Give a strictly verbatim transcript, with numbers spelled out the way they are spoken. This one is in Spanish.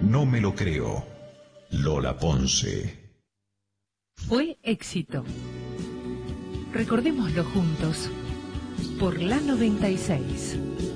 No me lo creo. Lola Ponce. Fue éxito. Recordémoslo juntos por la noventa y seis.